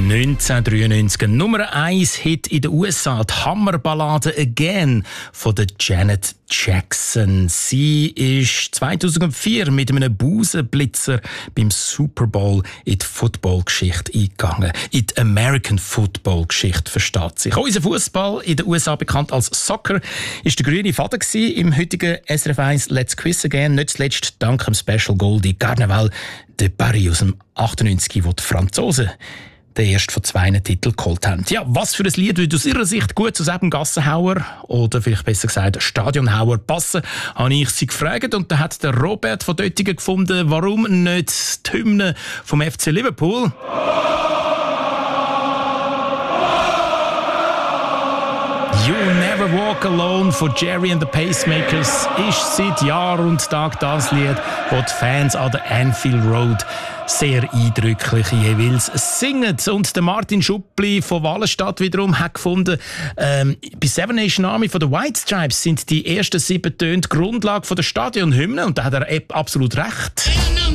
1993, Nummer 1 Hit in den USA, die Hammerballade «Again» von der Janet Jackson. Sie ist 2004 mit einem Busenblitzer beim Super Bowl in die Footballgeschichte eingegangen. In die American Football-Geschichte, versteht sich. Unser Fußball, in den USA bekannt als Soccer, ist der grüne Faden im heutigen SRF 1 «Let's Quiz Again». Nicht zuletzt dank dem Special Goldie Carnaval de Paris aus dem 98, wo die Franzosen den ersten von 2 Titeln geholt haben. Ja, was für ein Lied würde aus Ihrer Sicht gut zu diesem Gassenhauer oder vielleicht besser gesagt Stadionhauer passen, habe ich sie gefragt. Und da hat der Robert von Döttingen gefunden, warum nicht die Hymne vom FC Liverpool? You Never Walk Alone von Jerry and the Pacemakers ist seit Jahr und Tag das Lied, das die Fans an der Anfield Road sehr eindrücklich jeweils singen. Und der Martin Schuppli von Wallenstadt wiederum hat gefunden, bei Seven Nation Army von den White Stripes sind die ersten 7 Töne die Grundlage von der Stadionhymne. Und da hat er absolut recht.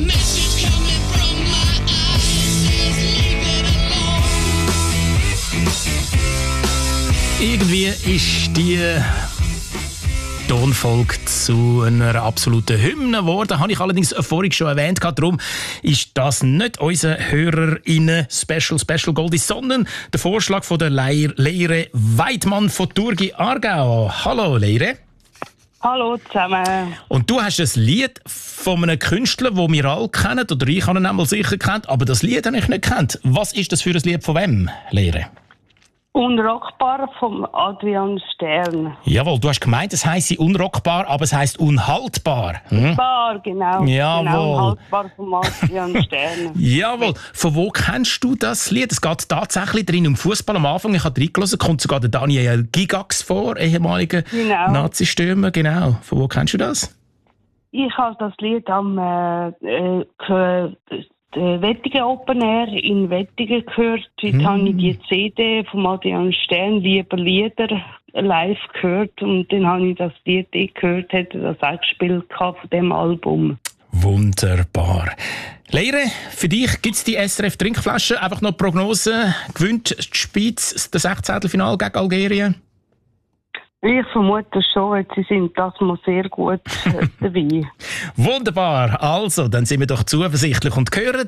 Irgendwie ist die Tonfolge zu einer absoluten Hymne geworden. Habe ich allerdings vorhin schon erwähnt. Darum ist das nicht unser HörerInnen-Special Goldie, sondern der Vorschlag von der Leire Weidmann von Thurgau Aargau. Hallo Leire. Hallo zusammen. Und du hast ein Lied von einem Künstler, das wir alle kennen, oder ich habe ihn einmal sicher kennt, aber das Lied habe ich nicht kennt. Was ist das für ein Lied von wem, Leire? Unrockbar vom Adrian Stern. Jawohl, du hast gemeint, es heisst unrockbar, aber es heisst unhaltbar. Bar, genau. Jawohl. Genau, unhaltbar vom Adrian Stern. Jawohl. Von wo kennst du das Lied? Es geht tatsächlich drin um Fußball. Am Anfang, ich habe reingelassen, kommt sogar der Daniel Gigax vor, ehemaliger Nazi-Stürmer. Genau. Von wo kennst du das? Ich habe das Lied am Wettigen Open Air in Wettigen gehört. Dort habe ich die CD von Adrian Stern, «Lieber Lieder», live gehört. Und dann habe ich das Lied gehört, hätte das auch gespielt von diesem Album. Wunderbar. Leire, für dich gibt es die SRF-Trinkflasche. Einfach noch Prognose. Gewinnt die Schweiz das 16. Finale gegen Algerien? Ich vermute schon, sie sind das mal sehr gut dabei. Wunderbar. Also, dann sind wir doch zuversichtlich und hören